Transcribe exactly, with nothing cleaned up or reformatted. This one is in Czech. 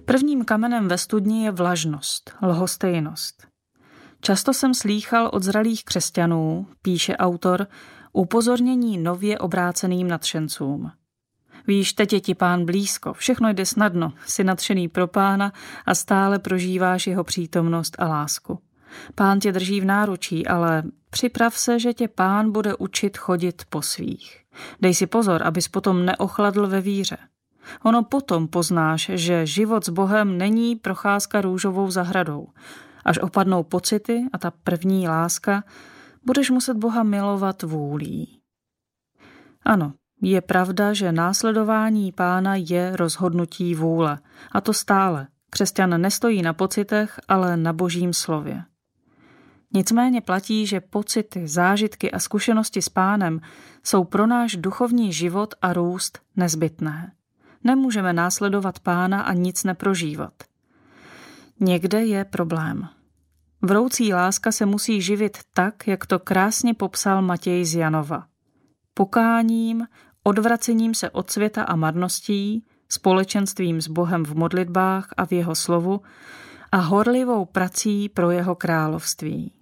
Prvním kamenem ve studni je vlažnost, lhostejnost. Často jsem slýchal od zralých křesťanů, píše autor, upozornění nově obráceným nadšencům. Víš, teď je ti Pán blízko, všechno jde snadno, jsi nadšený pro Pána a stále prožíváš jeho přítomnost a lásku. Pán tě drží v náručí, ale připrav se, že tě Pán bude učit chodit po svých. Dej si pozor, abys potom neochladl ve víře. Ono potom poznáš, že život s Bohem není procházka růžovou zahradou. Až opadnou pocity a ta první láska, budeš muset Boha milovat vůlí. Ano, je pravda, že následování Pána je rozhodnutí vůle. A to stále. Křesťan nestojí na pocitech, ale na Božím slově. Nicméně platí, že pocity, zážitky a zkušenosti s Pánem jsou pro náš duchovní život a růst nezbytné. Nemůžeme následovat Pána a nic neprožívat. Někde je problém. Vroucí láska se musí živit tak, jak to krásně popsal Matěj z Janova. Pokáním, odvracením se od světa a marností, společenstvím s Bohem v modlitbách a v jeho slovu a horlivou prací pro jeho království.